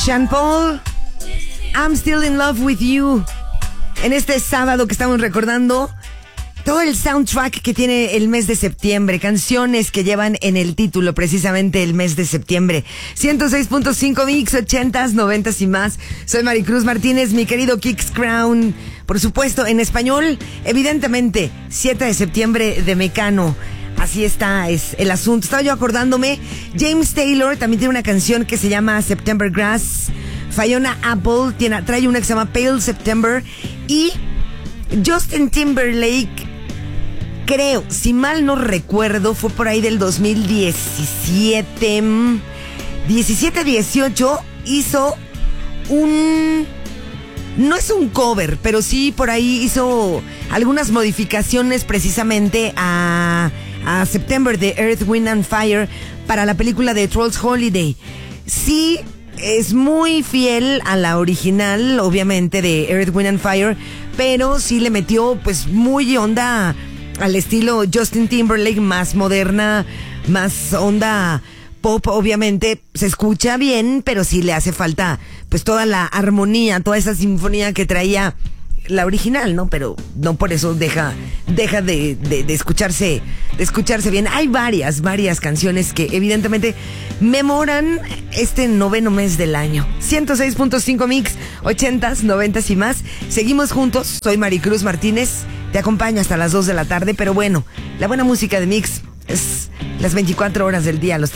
Sean Paul, I'm Still in Love with You. En este sábado que estamos recordando todo el soundtrack que tiene el mes de septiembre, canciones que llevan en el título precisamente el mes de septiembre. 106.5 Mix, 80s, 90s y más. Soy Maricruz Martínez, mi querido Kicks Crown, por supuesto en español, evidentemente 7 de septiembre de Mecano. Así está, es el asunto. Estaba yo acordándome, James Taylor también tiene una canción que se llama September Grass. Fiona Apple trae una que se llama Pale September. Y Justin Timberlake, creo, si mal no recuerdo, fue por ahí del 2017, 18, hizo no es un cover, pero sí por ahí hizo algunas modificaciones precisamente a September de Earth, Wind and Fire para la película de Trolls Holiday. Sí, es muy fiel a la original, obviamente, de Earth, Wind and Fire, pero sí le metió pues muy onda al estilo Justin Timberlake, más moderna, más onda pop. Obviamente se escucha bien, pero sí le hace falta pues toda la armonía, toda esa sinfonía que traía la original, ¿no? Pero no por eso deja de escucharse bien. Hay varias canciones que evidentemente memoran este noveno mes del año. 106.5 Mix, 80s, 90s y más. Seguimos juntos. Soy Maricruz Martínez. Te acompaño hasta las 2 de la tarde. Pero bueno, la buena música de Mix es las 24 horas del día, los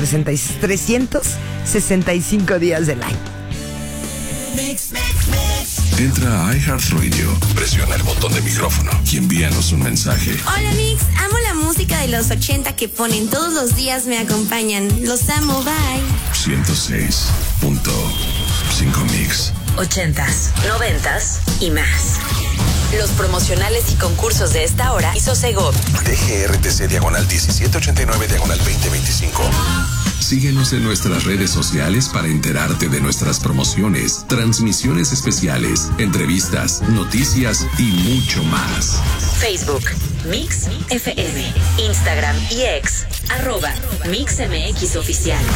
365 días del año. Mix. Entra a iHeartRadio, presiona el botón de micrófono y envíanos un mensaje. Hola Mix, amo la música de los 80 que ponen todos los días, me acompañan. Los amo, bye. 106.5 Mix. 80s, 90s y más. Los promocionales y concursos de esta hora hizo Segov. DGRTC /1789/2025. Síguenos en nuestras redes sociales para enterarte de nuestras promociones, transmisiones especiales, entrevistas, noticias y mucho más. Facebook, Mix FM, Instagram y X, @MixMX Oficial.